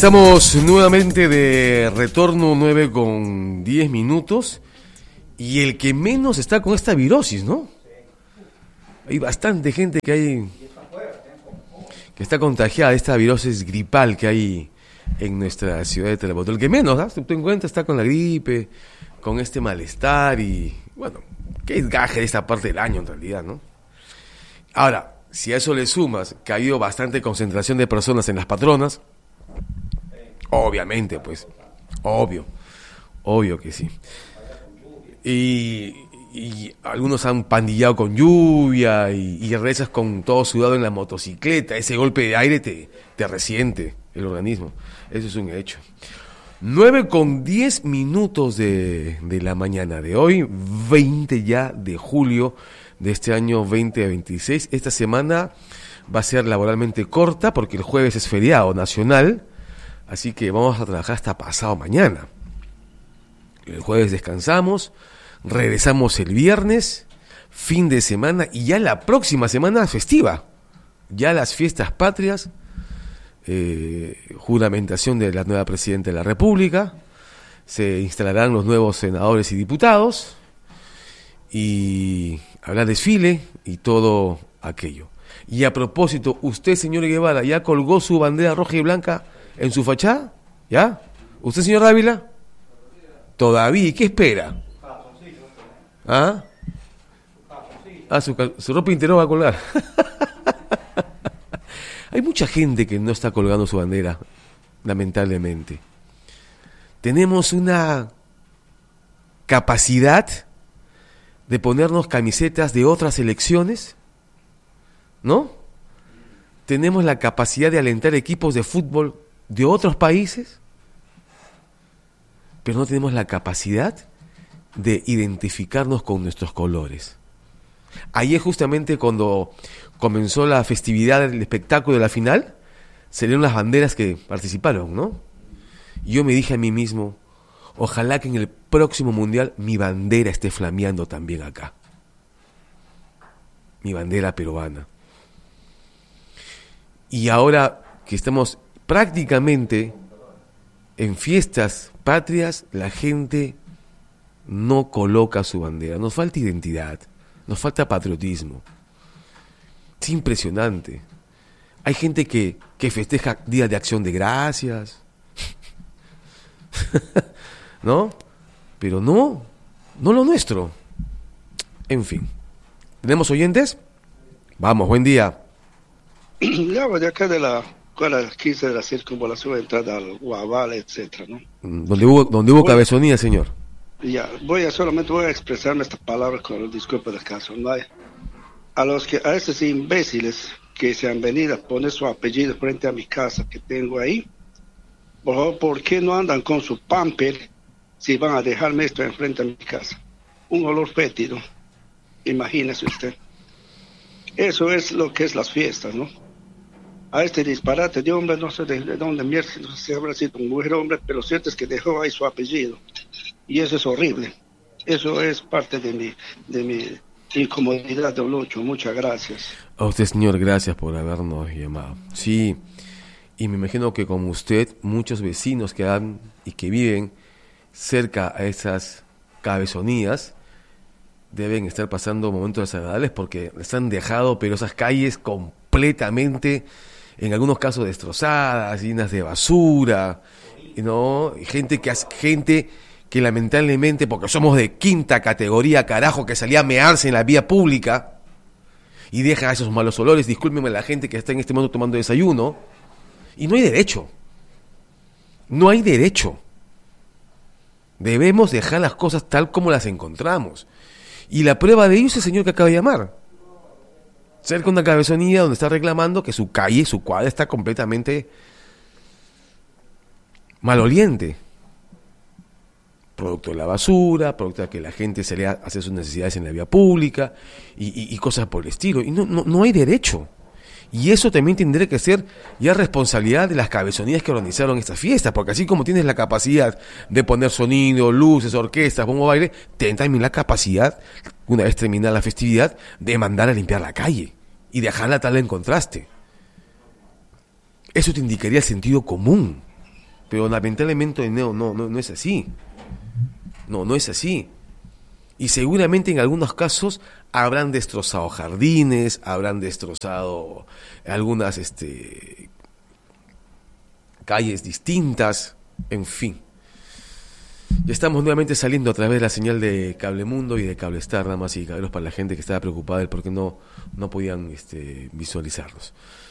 Estamos nuevamente de retorno, 9:10, y el que menos está con esta virosis, ¿no? Hay bastante gente que está contagiada de esta virosis gripal que hay en nuestra ciudad de Tarapoto. El que menos, ¿ah? Tú en cuenta, está con la gripe, con este malestar y, bueno, que es gaje de esta parte del año en realidad, ¿no? Ahora, si a eso le sumas que ha habido bastante concentración de personas en las patronas, obviamente, pues, obvio que sí. Y algunos han pandillado con lluvia y rezas con todo sudado en la motocicleta. Ese golpe de aire te resiente el organismo. Eso es un hecho. 9:10 de la mañana de hoy, 20 ya de julio de este año 2026. Esta semana va a ser laboralmente corta porque el jueves es feriado nacional, así que vamos a trabajar hasta pasado mañana. El jueves descansamos, regresamos el viernes, fin de semana, y ya la próxima semana festiva. Ya las fiestas patrias, juramentación de la nueva presidenta de la República, se instalarán los nuevos senadores y diputados, y habrá desfile y todo aquello. Y a propósito, usted, señor Guevara, ¿ya colgó su bandera roja y blanca en su fachada? ¿Ya? ¿Usted, señor Dávila? Todavía. ¿Y qué espera? ¿Ah? Su ropa interior va a colgar. Hay mucha gente que no está colgando su bandera, lamentablemente. Tenemos una capacidad de ponernos camisetas de otras selecciones, ¿no? Tenemos la capacidad de alentar equipos de fútbol de otros países, pero no tenemos la capacidad de identificarnos con nuestros colores. Ayer, justamente cuando comenzó la festividad del espectáculo de la final, salieron las banderas que participaron, ¿no? Y yo me dije a mí mismo, ojalá que en el próximo mundial mi bandera esté flameando también acá. Mi bandera peruana. Y ahora que estamos prácticamente en fiestas patrias, la gente no coloca su bandera. Nos falta identidad, nos falta patriotismo. Es impresionante. Hay gente que festeja Día de Acción de Gracias, ¿no? Pero no lo nuestro. En fin. ¿Tenemos oyentes? Vamos, buen día. Llamo de acá de la escuela 15 de la circunvalación, entrada al Guaval, etcétera, ¿no? Donde hubo cabezonía, señor. Ya, solamente voy a expresarme estas palabras con el disculpo del caso, ¿no? A estos imbéciles que se han venido a poner su apellido frente a mi casa que tengo ahí, por favor, ¿por qué no andan con su pamper si van a dejarme esto enfrente a mi casa? Un olor fétido, imagínese usted. Eso es lo que es las fiestas, ¿no? A este disparate de hombre, no sé de dónde mierda, no sé si habrá sido un mujer o hombre, pero cierto es que dejó ahí su apellido. Y eso es horrible. Eso es parte de mi incomodidad, don Lucho. Muchas gracias. A usted, señor, gracias por habernos llamado. Sí, y me imagino que como usted, muchos vecinos que han y que viven cerca a esas cabezonías deben estar pasando momentos desagradables porque les han dejado, pero esas calles completamente, en algunos casos destrozadas, llenas de basura, ¿no? Y gente que lamentablemente, porque somos de quinta categoría, carajo, que salía a mearse en la vía pública y deja esos malos olores. Discúlpenme la gente que está en este momento tomando desayuno, y no hay derecho. No hay derecho. Debemos dejar las cosas tal como las encontramos. Y la prueba de ello es el señor que acaba de llamar. Cerca de una cabezonía donde está reclamando que su calle, su cuadra está completamente maloliente. Producto de la basura, producto de que la gente se le hace sus necesidades en la vía pública y cosas por el estilo. Y no hay derecho. Y eso también tendría que ser ya responsabilidad de las cabezonías que organizaron estas fiestas, porque así como tienes la capacidad de poner sonido, luces, orquestas, bombo, baile, ten también la capacidad, una vez terminada la festividad, de mandar a limpiar la calle y dejarla tal en contraste. Eso te indicaría el sentido común. Pero lamentablemente no es así. No es así. Y seguramente en algunos casos habrán destrozado jardines, habrán destrozado algunas calles distintas, en fin. Ya estamos nuevamente saliendo a través de la señal de Cablemundo y de Cablestar, damas y caballeros, para la gente que estaba preocupada del por qué no podían visualizarlos.